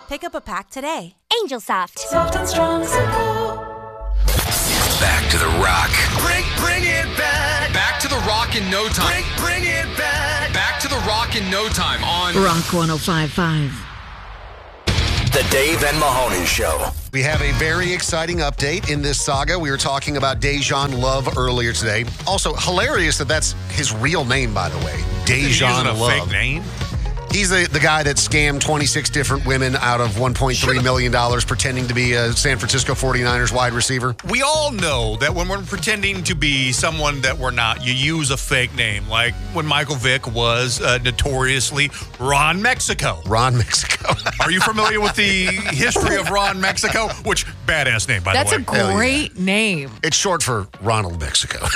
Pick up a pack today. Angel Soft. Soft and strong, simple. Back to the rock. Bring it back. Back to the rock in no time. Bring it back. Back to the rock in no time on Rock 105.5. The Dave and Mahoney Show. We have a very exciting update in this saga. We were talking about Dejan Love earlier today. Also, hilarious that that's his real name, by the way. Dejan Love. Fake name? He's the guy that scammed 26 different women out of $1.3 million pretending to be a San Francisco 49ers wide receiver. We all know that when we're pretending to be someone that we're not, you use a fake name. Like when Michael Vick was notoriously Ron Mexico. Ron Mexico. Are you familiar with the history of Ron Mexico? Which, badass name, by the way. That's a great name. It's short for Ronald Mexico.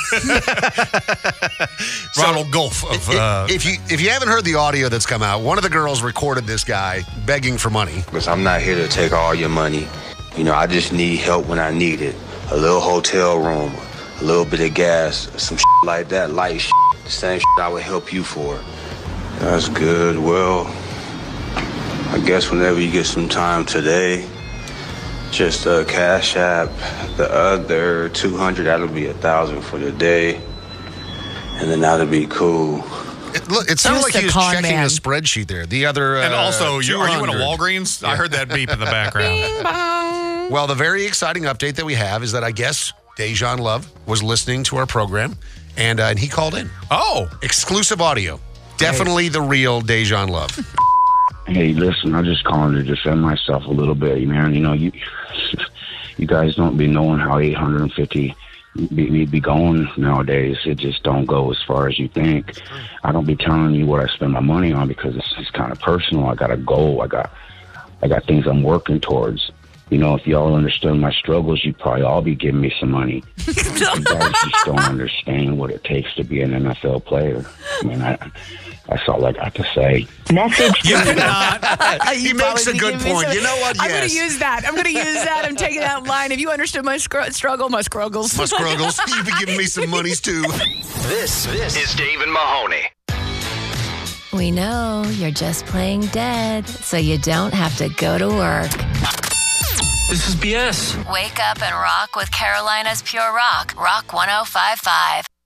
Ronald Gulf. If you haven't heard the audio that's come out, one of the girls recorded this guy begging for money. Because I'm not here to take all your money. You know, I just need help when I need it. A little hotel room, a little bit of gas, some shit like that, light shit. The same shit I would help you for. That's good. Well, I guess whenever you get some time today, just Cash App the other 200. That'll be 1,000 for the day. And then that'll be cool. It sounded like he was checking man. a spreadsheet there. The other, and also, are you in a 200. Walgreens? I heard that beep in the background. Bing bong. Well, the very exciting update that we have is that I guess Dejan Love was listening to our program, and he called in. Oh. Exclusive audio. Definitely the real Dejan Love. Hey, listen, I'm just calling to defend myself a little bit, man. You know, you guys don't be knowing how 850 be going nowadays. It just don't go as far as you think. I don't be telling you what I spend my money on because it's kind of personal. I got a goal. I got things I'm working towards. You know, if y'all understood my struggles, you'd probably all be giving me some money. You guys just don't understand what it takes to be an NFL player. I mean, that's all I got to say. Message. He makes a good point. You know what? Yes. I'm going to use that. I'm taking that line. If you understood my struggle, my scruggles. My scruggles. You've been giving me some monies, too. This is Dave and Mahoney. We know you're just playing dead, so you don't have to go to work. This is BS. Wake up and rock with Carolina's Pure Rock, Rock 105.5.